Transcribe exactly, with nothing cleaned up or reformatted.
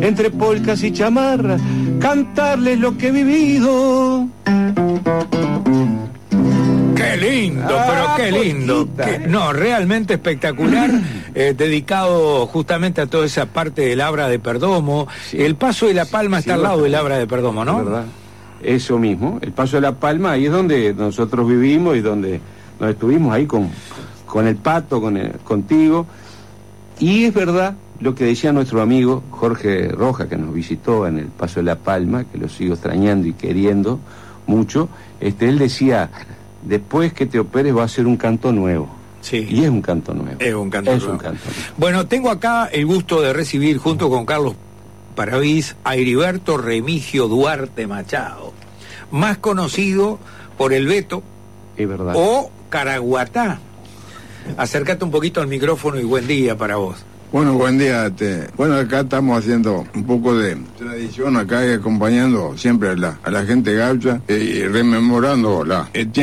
entre polcas y chamarras, cantarles lo que he vivido. Qué lindo, Ah, pero qué lindo. Qué- no, realmente espectacular, eh, dedicado justamente a toda esa parte del Abra de Perdomo. Sí. El Paso de la Palma Sí, está al lado bastante. del Abra de Perdomo, ¿no? ¿Verdad? Eso mismo, el Paso de la Palma, ahí es donde nosotros vivimos y donde, donde estuvimos ahí con, con el Pato, con el, contigo. Y es verdad lo que decía nuestro amigo Jorge Roja, que nos visitó en el Paso de la Palma, que lo sigo extrañando y queriendo mucho. Este, él decía, después que te operes va a ser un canto nuevo. Sí. Y es un canto nuevo. Es un canto Es nuevo. un canto nuevo. Bueno, tengo acá el gusto de recibir junto con Carlos Paravís a Heriberto Remigio Duarte Machado, más conocido por el Beto Es verdad. o Caraguatá. Acércate un poquito al micrófono y buen día para vos. Bueno, buen día. Este, bueno, acá estamos haciendo un poco de tradición acá y acompañando siempre a la, a la gente gaucha eh, y rememorando la, el tiempo